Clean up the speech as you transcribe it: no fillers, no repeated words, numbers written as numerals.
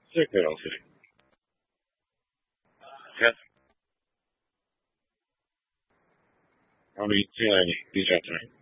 Zeker over. Ja, maar niet, die zat er.